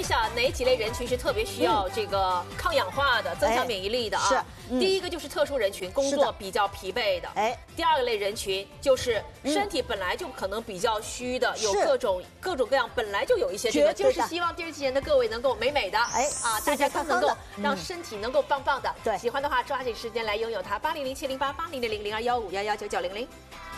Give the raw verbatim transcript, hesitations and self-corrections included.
一下哪几类人群是特别需要这个抗氧化的、增强免疫力的啊？ 是， 第一个就是特殊人群，工作比较疲惫的。 哎， 第二类人群就是身体本来就可能比较虚的，有各种各种各样，本来就有一些这个，就是希望电视机前的各位能够美美的，哎啊，大家都能够让身体能够棒棒的。 对， 喜欢的话抓紧时间来拥有它，八零零七零八八零零零零二幺五幺幺九九零零。